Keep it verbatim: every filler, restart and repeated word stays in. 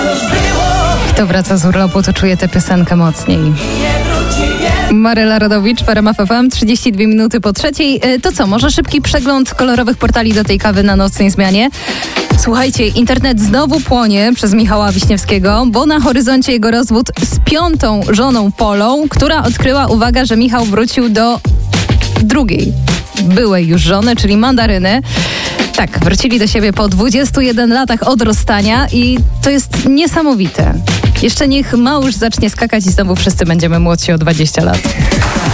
Kto wraca z urlopu, to czuje tę piosenkę mocniej. Maryla Rodowicz, w R M F F M, trzydzieści dwie minuty po trzeciej. To co, może szybki przegląd kolorowych portali do tej kawy na nocnej zmianie? Słuchajcie, internet znowu płonie przez Michała Wiśniewskiego, bo na horyzoncie jego rozwód z piątą żoną Polą, która odkryła, uwaga, że Michał wrócił do drugiej, byłej już żony, czyli Mandaryny. Tak, wrócili do siebie po dwudziestu jeden latach od rozstania i to jest niesamowite. Jeszcze niech małż zacznie skakać i znowu wszyscy będziemy młodsi o dwadzieścia lat.